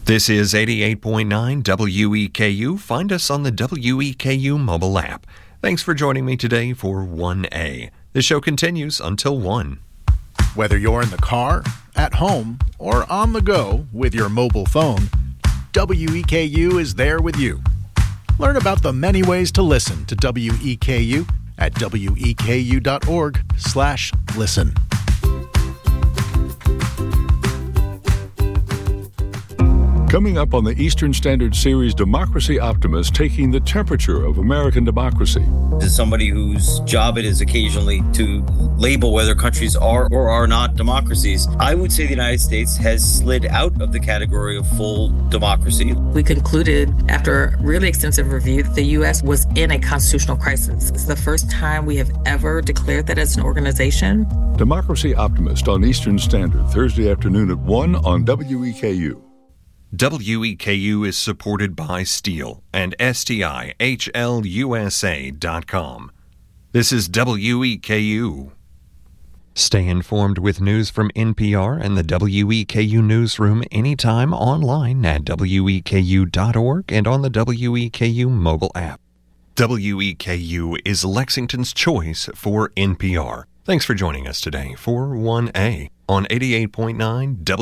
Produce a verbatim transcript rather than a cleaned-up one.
This is eighty-eight point nine W E K U. Find us on the W E K U mobile app. Thanks for joining me today for one A. The show continues until one. Whether you're in the car, at home, or on the go with your mobile phone, W E K U is there with you. Learn about the many ways to listen to W E K U at weku.org slash listen. Coming up on the Eastern Standard Series, Democracy Optimist taking the temperature of American democracy. As somebody whose job it is occasionally to label whether countries are or are not democracies, I would say the United States has slid out of the category of full democracy. We concluded after really extensive review that the U S was in a constitutional crisis. It's the first time we have ever declared that as an organization. Democracy Optimist on Eastern Standard, Thursday afternoon at one on W E K U. W E K U is supported by Steel and S T I H L U S A dot com. This is W E K U. Stay informed with news from N P R and the W E K U newsroom anytime online at W E K U dot org and on the W E K U mobile app. W E K U is Lexington's choice for N P R. Thanks for joining us today for one A on eighty-eight point nine W.